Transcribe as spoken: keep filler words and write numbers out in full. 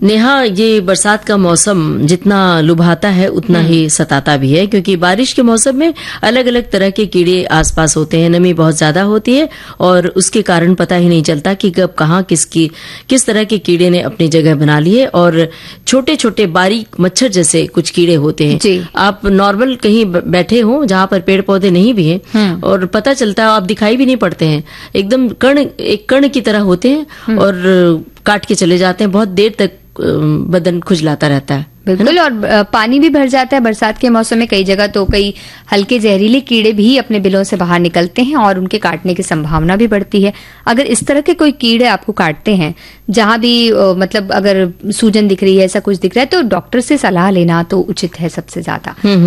नेहा, ये बरसात का मौसम जितना लुभाता है उतना ही सताता भी है, क्योंकि बारिश के मौसम में अलग अलग तरह के कीड़े आसपास होते हैं। नमी बहुत ज्यादा होती है और उसके कारण पता ही नहीं चलता कि कब कहाँ किसकी किस तरह के कीड़े ने अपनी जगह बना ली है। और छोटे छोटे बारीक मच्छर जैसे कुछ कीड़े होते हैं जी। आप नॉर्मल कहीं बैठे हो जहां पर पेड़ पौधे नहीं भी हैं और पता चलता है, आप दिखाई भी नहीं पड़ते हैं, एकदम कण एक कण की तरह होते हैं और काट के चले जाते हैं। बहुत देर तक बदन खुजलाता रहता है। बिल्कुल। और पानी भी भर जाता है बरसात के मौसम में कई जगह, तो कई हल्के जहरीले कीड़े भी अपने बिलों से बाहर निकलते हैं और उनके काटने की संभावना भी बढ़ती है। अगर इस तरह के कोई कीड़े आपको काटते हैं, जहां भी मतलब अगर सूजन दिख रही है, ऐसा कुछ दिख रहा है, तो डॉक्टर से सलाह लेना तो उचित है सबसे ज्यादा।